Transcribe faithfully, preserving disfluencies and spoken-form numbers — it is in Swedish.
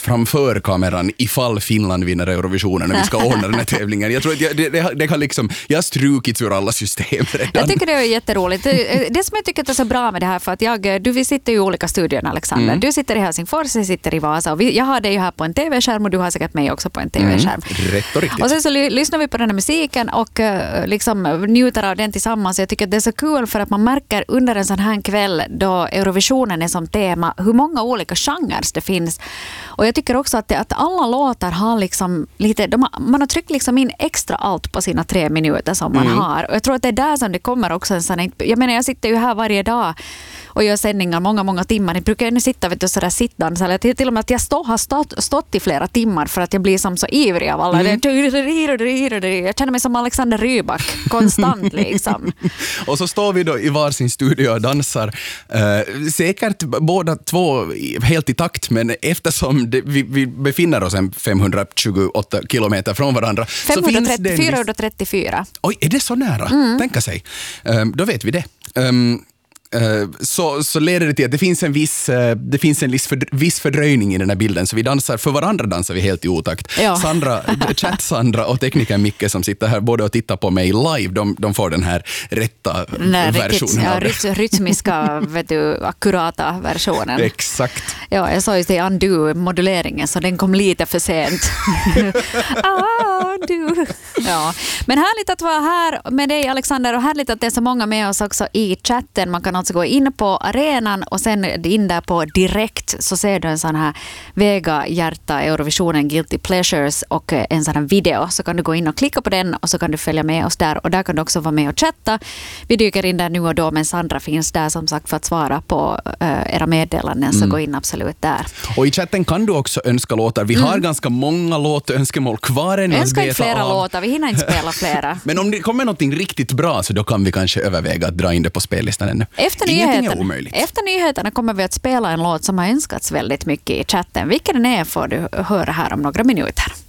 framför kameran ifall Finland vinner Eurovisionen och vi ska ordna den här tävlingen. Jag tror att jag, det, det, det kan liksom, jag har strukits ur alla system redan. Jag tycker det är jätteroligt. Det, det som jag tycker är så bra med det här, för att jag, du, vi sitter i olika studier, Alexander. Mm. Du sitter i Helsingfors, jag sitter i Vasa och vi, jag har dig ju här på en tv-skärm och du har säkert mig också på en tv-skärm. Mm. Rätt och riktigt. Och sen så ly- lyssnar vi på den här musiken och uh, liksom njuter av den tillsammans. Jag tycker att det är så kul för att man märker under en sån här kväll då Eurovisionen är som tema hur många olika genrer det finns. Och jag tycker också att, det, att alla låtar har liksom lite, de har, man har tryckt liksom in extra allt på sina tre minuter som man mm. har. Och jag tror att det är där som det kommer också en sån, jag menar jag sitter ju här varje dag och gör sändningar många, många timmar. Jag brukar ju sitta vet du, sådär sittans. Eller till, till och med att jag stå, har stått, stått i flera timmar för att jag blir som så ivrig av alla. Mm. Jag känner mig som Alexander Rybak konstant liksom. Och så står vi då i varsin studio och dansar. Eh, säkert båda två helt i takt, men eftersom det, vi, vi befinner oss en femhundratjugoåtta kilometer från varandra. femhundratrettio, fyrahundratrettiofyra. Oj, är det så nära? Mm. Tänka sig. Um, då vet vi det. Um, Så, så leder det till att det finns en viss, det finns en viss, för, viss fördröjning i den här bilden. Så vi dansar, för varandra dansar vi helt i otakt. Ja. Sandra, chatt Sandra och teknikern Micke som sitter här både och tittar på mig live, de, de får den här rätta Nej, versionen. Ja, rytm, rytmiska, vet du, akkurata versionen. Exakt. Ja, jag sa ju till undo-moduleringen så den kom lite för sent. undo. Ja. Men härligt att vara här med dig Alexander och härligt att det är så många med oss också i chatten. Man kan alltså gå in på arenan och sen in där på direkt så ser du en sån här Vega Hjärta Eurovisionen Guilty Pleasures och en sån här video, så kan du gå in och klicka på den och så kan du följa med oss där och där kan du också vara med och chatta. Vi dyker in där nu och då, men Sandra finns där som sagt för att svara på uh, era meddelanden, så mm. gå in absolut där. Och i chatten kan du också önska låtar. Vi mm. har ganska många låtönskemål kvar än. Önska inte flera av. låtar, vi hinner inte spela flera. Men om det kommer något riktigt bra så då kan vi kanske överväga att dra in det på spellistan ännu. Efter nyheterna, efter nyheterna kommer vi att spela en låt som har önskats väldigt mycket i chatten. Vilken den är får du höra här om några minuter.